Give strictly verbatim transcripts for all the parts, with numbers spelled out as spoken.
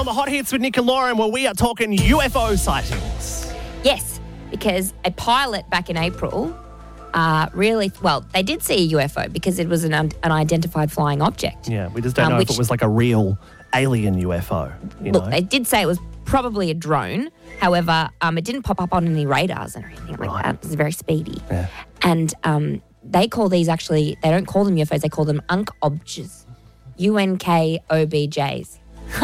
on the Hot Hits with Nick and Lauren, where we are talking U F O sightings. Yes, because a pilot back in April uh, really, well, they did see a U F O because it was an un- unidentified flying object. Yeah, we just don't Um, know which- if it was like a real alien U F O. You Look, know? they did say it was probably a drone. However, um, it didn't pop up on any radars or anything like Right. that. It was very speedy. Yeah. And um, they call these actually, they don't call them U F Os, they call them U N K O B Js. U N K O B Js.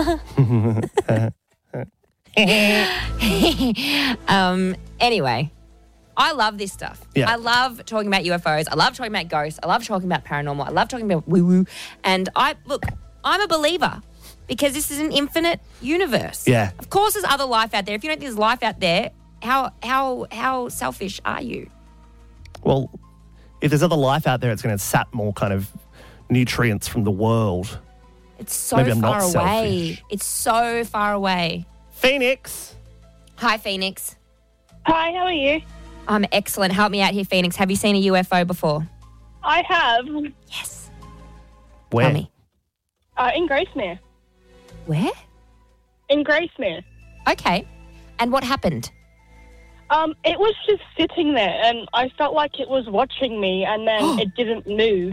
um, anyway, I love this stuff. Yeah. I love talking about U F Os. I love talking about ghosts. I love talking about paranormal. I love talking about woo-woo. And I, look, I'm a believer because this is an infinite universe. Yeah. Of course there's other life out there. If you don't think there's life out there, how how how selfish are you? Well, if there's other life out there, it's going to sap more kind of nutrients from the world. It's so Maybe I'm far not away. selfish. It's so far away. Phoenix. Hi, Phoenix. Hi, how are you? I'm excellent. Help me out here, Phoenix. Have you seen a U F O before? I have. Yes. Where? Tell me. Uh, in Gracemere. Where? In Gracemere. Okay. And what happened? Um, it was just sitting there, and I felt like it was watching me, and then it didn't move.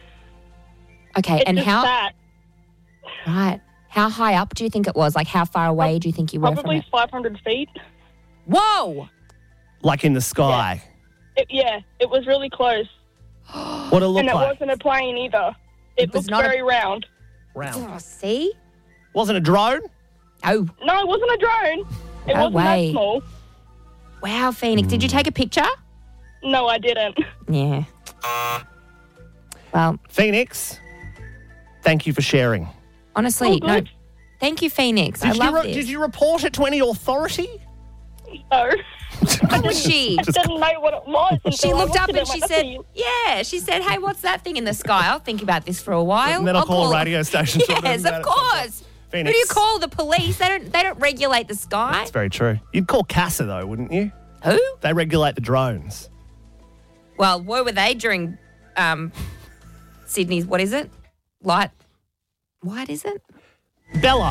Okay, It and just how sat right? How high up do you think it was? Like how far away do you think you were from probably it? five hundred feet. Whoa! Like in the sky. It, yeah, it was really close. What it look and it like? wasn't a plane either. It, It was looked not a- very round. Round. Oh, see? Wasn't a drone? Oh, No, it wasn't a drone. It No wasn't way. that small. wow, Phoenix. Did you take a picture? No, I didn't. Yeah. Well, Phoenix, thank you for sharing. honestly, All no. good. Thank you, Phoenix. I Did, love you re- this. did you report it to any authority? No. What was she? I didn't know what it was. She until I looked up at and it she went, said, yeah, she said, hey, what's that thing in the sky? I'll think about this for a while. And then I'll call a call radio station. to Yes, them of about it. course. Phoenix. Who do you call? The police? They don't they don't regulate the sky. That's very true. You'd call CASA though, wouldn't you? Who? They regulate the drones. Well, where were they during um, Sydney's, what is it? Light, what is it? Bella.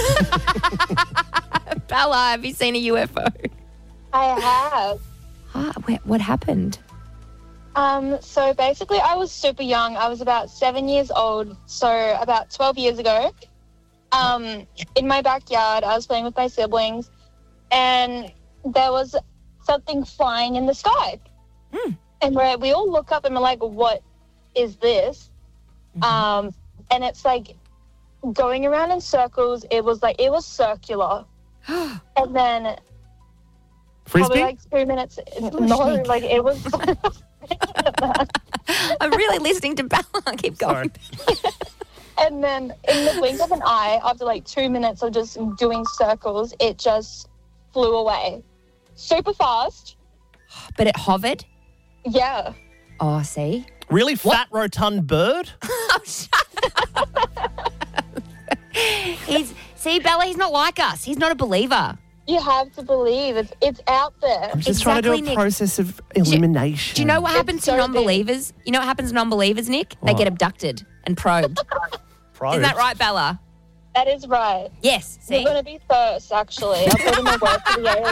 Bella, have you seen a U F O? I have. Ah, where, what happened? Um, so basically, I was super young. I was about seven years old. So about twelve years ago, um, in my backyard, I was playing with my siblings, and there was something flying in the sky. Mm. And we're, we all look up and we're like, "What is this?" Mm-hmm. Um, and it's like going around in circles. It was like it was circular, and then Frisbee? probably like two minutes. No, like it was. I'm really listening to Bella. Keep going. And then in the blink of an eye, after like two minutes of just doing circles, it just flew away. Super fast. But it hovered? Yeah. Oh, see? Really fat, rotund bird? Oh, shut up. he's, see, Bella, he's not like us. He's not a believer. You have to believe it's it's out there. I'm just trying to Exactly, do a Nick. process of elimination. Do you know what happens It's to so non-believers? You know what happens to non-believers, Nick? They What? get abducted and probed. Probed. Isn't that right, Bella? That is right. Yes. See? You're going to be first, actually. I'll put in my work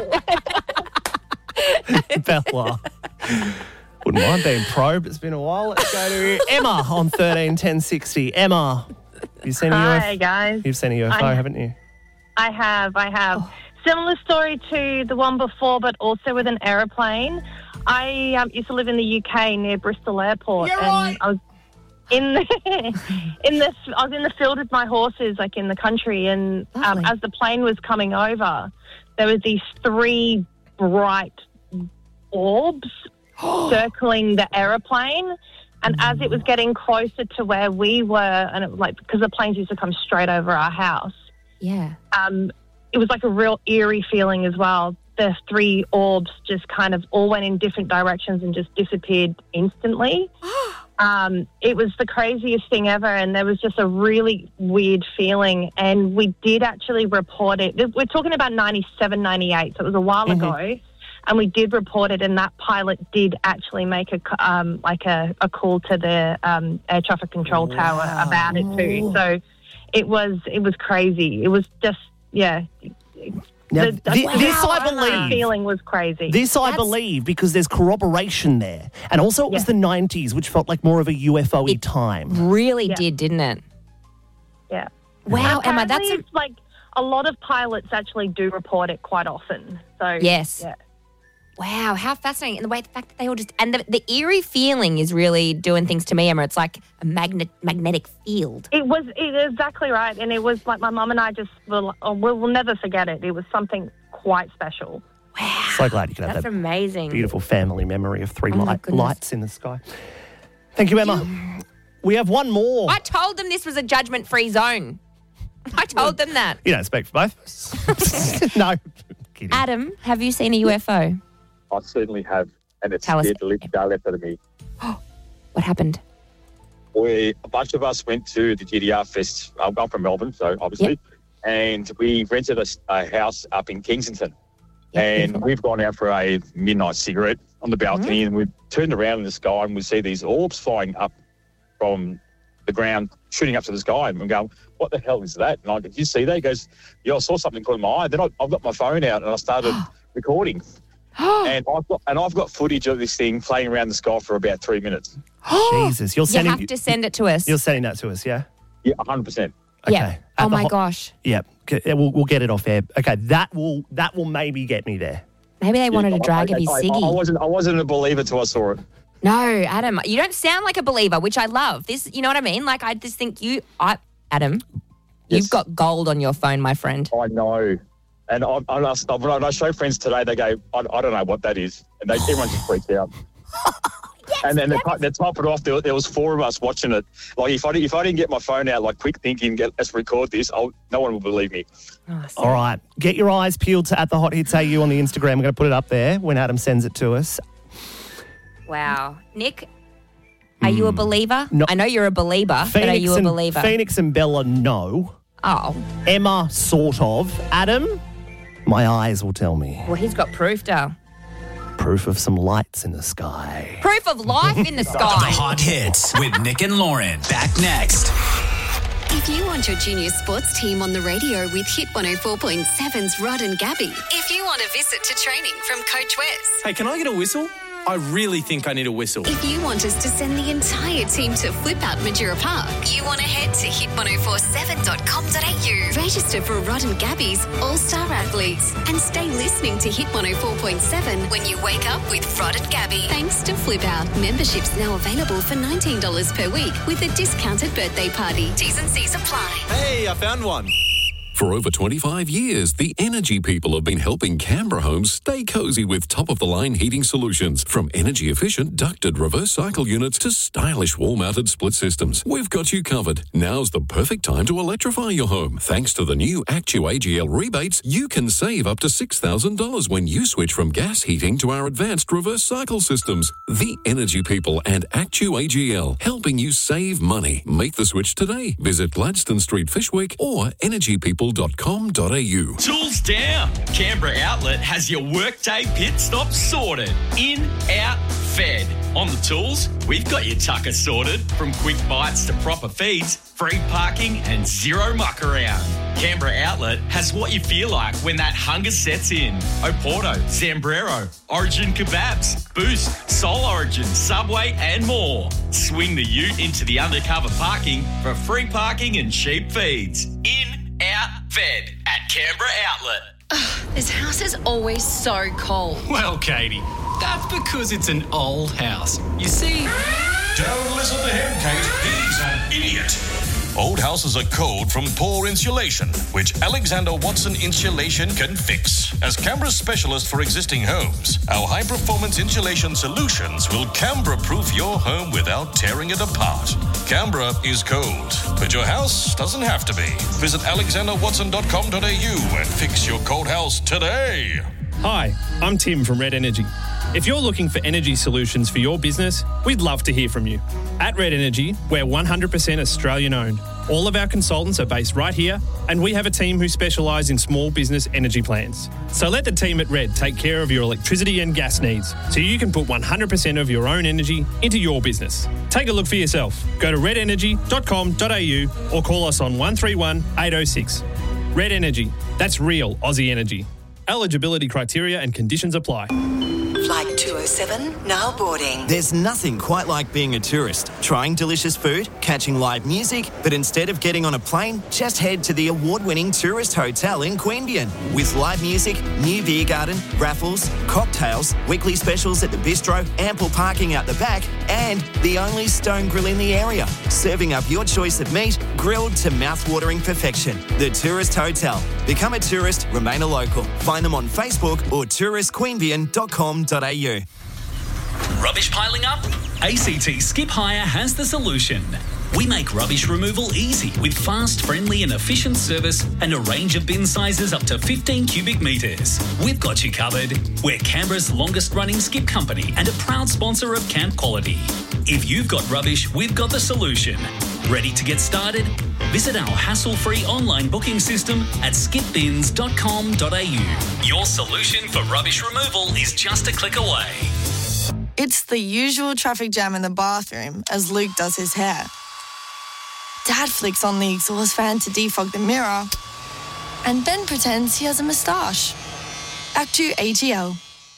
video. Bella. Wouldn't mind being probed. It's been a while. Let's go to Emma on thirteen ten sixty. Emma, you've seen a U F O? Hi, guys. You've seen a U F O, I- haven't you? I have, I have. Similar story to the one before, but also with an aeroplane. I um, used to live in the U K near Bristol Airport, You're and right. I was in the in the I was in the field with my horses, like in the country, and um, Lovely. as the plane was coming over, there was these three bright orbs circling the aeroplane. And as it was getting closer to where we were, and it was like because the planes used to come straight over our house. Yeah. Um, it was like a real eerie feeling as well. The three orbs just kind of all went in different directions and just disappeared instantly. um, it was the craziest thing ever, and there was just a really weird feeling. And we did actually report it. We're talking about ninety-seven, ninety-eight, so it was a while Mm-hmm. ago. And we did report it, and that pilot did actually make a um, like a, a call to the um, air traffic control tower about it too. So it was it was crazy. It was just yeah. Now, The- thi- the- this the I believe. feeling was crazy. This I That's- believe because there's corroboration there. And also it was Yeah. the nineties, which felt like more of a U F O-y time. Really Yeah. did, didn't it? yeah. Wow, And Emma, that's apparently a, it's like a lot of pilots actually do report it quite often. So Yes. yeah. wow, how fascinating. And the way the fact that they all just and the, the eerie feeling is really doing things to me, Emma. It's like a magnet magnetic field. It was it, exactly right, and it was like my mum and I just will oh, we'll, we'll never forget it. It was something quite special. Wow. So glad you could have That's that amazing. beautiful family memory of three Oh, my light, goodness. lights in the sky. Thank you, Emma. We have one more. I told them this was a judgment-free zone. I told them that. You don't speak for both of us. No, kidding. Adam, have you seen a U F O? I certainly have, and it's Tell us. scared the living daylights out of me. What happened? We, a bunch of us went to the G D R Fest. I'm I'm from Melbourne, so obviously, and we rented a, a house up in Kensington. Yep, and beautiful. we've gone out for a midnight cigarette on the balcony, Mm-hmm. and we turned around in the sky and we see these orbs flying up from the ground, shooting up to the sky, and we're going, "What the hell is that?" And I go, "Did you see that?" He goes, "Yeah, I saw something caught in my eye." Then I, I've got my phone out and I started recording, and I've got and I've got footage of this thing flying around the sky for about three minutes. Jesus, you're You sending have to send it to us. you're sending that to us, yeah? Yeah, one hundred percent. Okay. Yeah. At Oh the my ho- gosh. Yeah, okay, yeah, we'll, we'll get it off air. Okay, that will that will maybe get me there. Maybe they wanted a drag I, of his I, I, I ciggy. wasn't I wasn't a believer till I saw it. No, Adam, you don't sound like a believer, which I love. This, you know what I mean? Like, I just think you, I, Adam, Yes. you've got gold on your phone, my friend. I know. And I, I, I, when I show friends today, they go, I, I don't know what that is. And they, everyone just freaks out. and then they, they top it off, there, there was four of us watching it. Like, if I, if I didn't get my phone out, like, quick thinking, get, let's record this, I'll, no one will believe me. Oh, so- All right, get your eyes peeled to at the Hot Hits A U on the Instagram. We're going to put it up there when Adam sends it to us. Wow. Nick, are you a believer? No. I know you're a believer, but are you a and, believer? Phoenix and Bella, no. Oh, Emma, sort of. Adam, my eyes will tell me. well, he's got proof, Dale. Proof of some lights in the sky. Proof of life in the The sky. Hot Hits with Nick and Lauren. Back next. If you want your junior sports team on the radio with Hit one oh four point seven's Rod and Gabby. If you want a visit to training from Coach Wes. Hey, can I get a whistle? I really think I need a whistle. If you want us to send the entire team to Flip Out Majura Park. You want to head to hit ten forty-seven dot com dot a u. Register for Rod and Gabby's All-Star Athletes. And stay listening to Hit one oh four point seven when you wake up with Rod and Gabby. Thanks to Flip Out. Memberships now available for nineteen dollars per week with a discounted birthday party. T's and C's apply. Hey, I found one. For over twenty-five years, the Energy People have been helping Canberra homes stay cozy with top-of-the-line heating solutions. From energy-efficient ducted reverse cycle units to stylish wall-mounted split systems. We've got you covered. Now's the perfect time to electrify your home. Thanks to the new Actu A G L rebates, you can save up to six thousand dollars when you switch from gas heating to our advanced reverse cycle systems. The Energy People and Actu A G L, helping you save money. Make the switch today. Visit Gladstone Street, Fishwick or energy people dot com dot a u. Tools down. Canberra Outlet has your workday pit stop sorted. In, out, fed. On the tools, we've got your tucker sorted. From quick bites to proper feeds, free parking and zero muck around. Canberra Outlet has what you feel like when that hunger sets in. Oporto, Zambrero, Origin Kebabs, Boost, Soul Origin, Subway and more. Swing the ute into the undercover parking for free parking and cheap feeds. In, out, fed at Canberra Outlet. This house is always so cold. Well, Katie, that's because it's an old house. You see... Don't listen to him, Kate. He's an idiot. Old houses are cold from poor insulation, which Alexander Watson Insulation can fix. As Canberra's specialist for existing homes, our high-performance insulation solutions will Canberra-proof your home without tearing it apart. Canberra is cold, but your house doesn't have to be. Visit alexander watson dot com dot a u and fix your cold house today. Hi, I'm Tim from Red Energy. If you're looking for energy solutions for your business, we'd love to hear from you. At Red Energy, we're one hundred percent Australian owned. All of our consultants are based right here, and we have a team who specialise in small business energy plans. So let the team at Red take care of your electricity and gas needs so you can put one hundred percent of your own energy into your business. Take a look for yourself. Go to red energy dot com dot a u or call us on one three one, eight oh six. Red Energy. That's real Aussie energy. Eligibility criteria and conditions apply. Flight two oh seven, now boarding. There's nothing quite like being a tourist, trying delicious food, catching live music, but instead of getting on a plane, just head to the award-winning tourist hotel in Queanbeyan. With live music, new beer garden, raffles, cocktails, weekly specials at the bistro, ample parking out the back, and the only stone grill in the area, serving up your choice of meat, grilled to mouth-watering perfection. The Tourist Hotel. Become a tourist, remain a local. Find them on Facebook or tourist queanbeyan dot com dot a u. Rubbish piling up? A C T Skip Hire has the solution. We make rubbish removal easy with fast, friendly and efficient service and a range of bin sizes up to fifteen cubic metres. We've got you covered. We're Canberra's longest running skip company and a proud sponsor of Camp Quality. If you've got rubbish, we've got the solution. Ready to get started? Visit our hassle-free online booking system at skip bins dot com dot a u. Your solution for rubbish removal is just a click away. It's the usual traffic jam in the bathroom as Luke does his hair. Dad flicks on the exhaust fan to defog the mirror and then pretends he has a moustache. Act two A G L.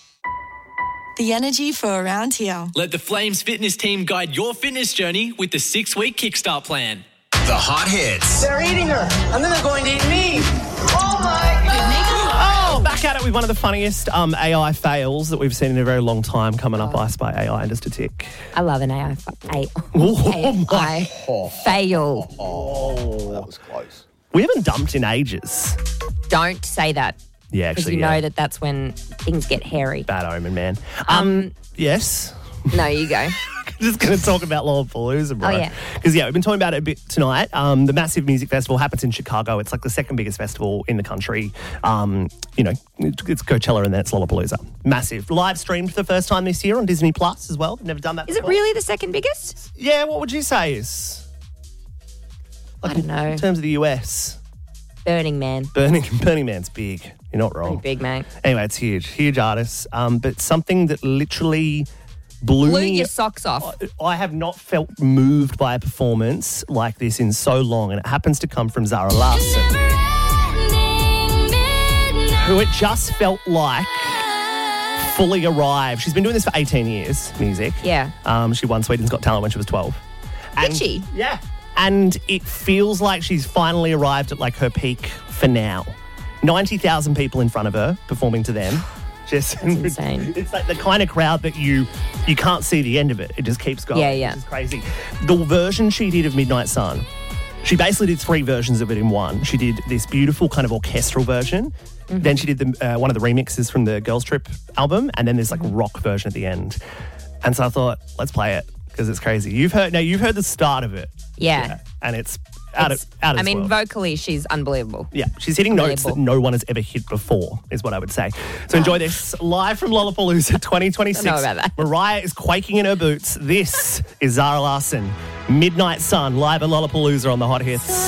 The energy for around here. Let the Flames fitness team guide your fitness journey with the six-week Kickstart plan. The hot hits. They're eating her, and then they're going to eat me. Oh, my God. Oh, back at it with one of the funniest um, A I fails that we've seen in a very long time, coming up Ice by A I in just a tick. I love an A I, fa- a- Oh, A I my. fail. Oh, that was close. We haven't dumped in ages. Don't say that. Yeah, Because actually, you yeah. know that that's when things get hairy. Bad omen, man. Um, yes. No, you go. Just going to talk about Lollapalooza, bro. Oh, yeah. Because, yeah, we've been talking about it a bit tonight. Um, the massive music festival happens in Chicago. It's like the second biggest festival in the country. Um, you know, it's Coachella and then it's Lollapalooza. Massive. Live streamed for the first time this year on Disney Plus as well. Never done that Is it before. really the second biggest? Yeah, what would you say is? Like I don't know. In terms of the U S. Burning Man. Burning, Burning Man's big. You're not wrong. Pretty big, mate. Anyway, it's huge. Huge artists. Um, but something that literally blew, Blew me your socks off. I have not felt moved by a performance like this in so long, and it happens to come from Zara Larsson, who it just felt like fully arrived. She's been doing this for eighteen years, music. Yeah. Um, she won Sweden's Got Talent when she was twelve. And, Did she? Yeah. And it feels like she's finally arrived at like her peak for now. ninety thousand people in front of her performing to them. Just That's insane. It's like the kind of crowd that you you can't see the end of it. It just keeps going. Yeah, yeah. Which is crazy. The version she did of Midnight Sun, she basically did three versions of it in one. She did this beautiful kind of orchestral version. Mm-hmm. Then she did the, uh, one of the remixes from the Girls Trip album, and then there's like a rock version at the end. And so I thought, let's play it because it's crazy. You've heard now. You've heard the start of it. Yeah. And it's out It's- of out of I this mean, world. vocally, she's unbelievable. Yeah, she's hitting notes that no one has ever hit before, is what I would say. So enjoy this live from Lollapalooza twenty twenty-six. Don't know about that. Mariah is quaking in her boots. This is Zara Larsson, Midnight Sun, live at Lollapalooza on the Hot Hits.